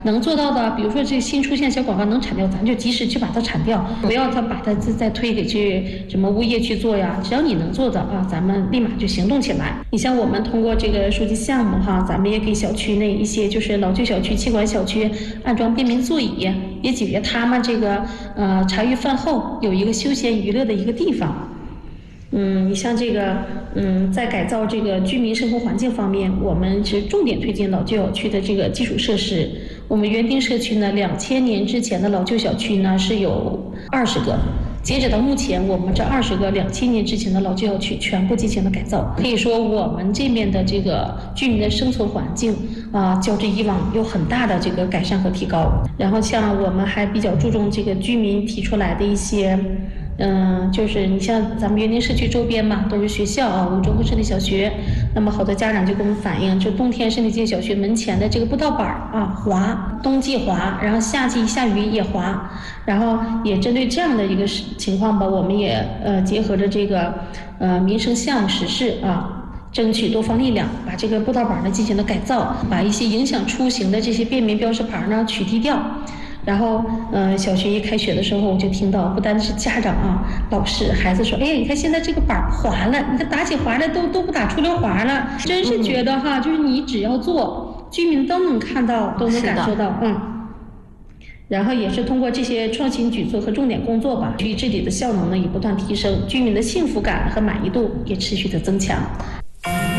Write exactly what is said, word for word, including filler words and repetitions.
能做到的，比如说这新出现小广告能铲掉，咱就及时去把它铲掉，不要他把它再再推给去什么物业去做呀。只要你能做的啊，咱们立马就行动起来。你像我们通过这个数据项目哈，咱们也给小区内一些就是老旧小区、气管小区安装便民座椅，也解决他们这个呃茶余饭后有一个休闲娱乐的一个地方。嗯，你像这个，嗯，在改造这个居民生活环境方面，我们是重点推进老旧小区的这个基础设施。我们园丁社区呢，两千年之前的老旧小区呢是有二十个，截止到目前，我们这二十个两千年之前的老旧小区全部进行了改造。可以说，我们这边的这个居民的生存环境啊，较之以往有很大的这个改善和提高。然后，像我们还比较注重这个居民提出来的一些。嗯，就是你像咱们园丁社区周边嘛，都是学校啊，五中和市立小学。那么好多家长就跟我们反映，就冬天市立这些小学门前的这个步道板啊滑，冬季滑，然后夏季下雨也滑。然后也针对这样的一个情况吧，我们也呃结合着这个呃民生项目实施啊，争取多方力量，把这个步道板呢进行了改造，把一些影响出行的这些便民标识牌呢取缔掉。然后，呃，小学一开学的时候，我就听到，不单是家长啊，老师、孩子说，哎，你看现在这个板滑了，你看打起滑来都都不打出溜滑了，真是觉得哈，就是你只要做，居民都能看到，都能感受到，嗯。然后也是通过这些创新举措和重点工作吧，区域治理的效能呢也不断提升，居民的幸福感和满意度也持续的增强。